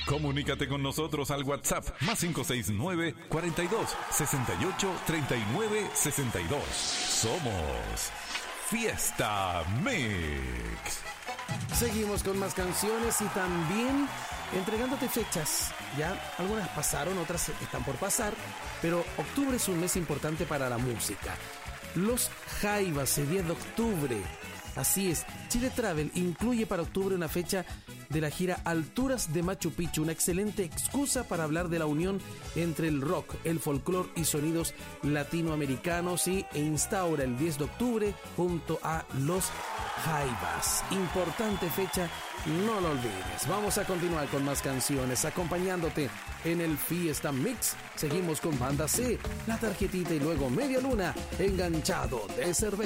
Comunícate con nosotros al WhatsApp más 569 42 68 39 62. Somos Fiesta Mix. Seguimos con más canciones y también entregándote fechas. Ya algunas pasaron, otras están por pasar, pero octubre es un mes importante para la música. Los Jaivas, el 10 de octubre. Así es, Chile Travel incluye para octubre una fecha de la gira Alturas de Machu Picchu, una excelente excusa para hablar de la unión entre el rock, el folclore y sonidos latinoamericanos e instaura el 10 de octubre junto a los Jaivas. Importante fecha, no lo olvides. Vamos a continuar con más canciones, acompañándote en el Fiesta Mix. Seguimos con Banda C, La Tarjetita y luego Media Luna, Enganchado de Cerveza.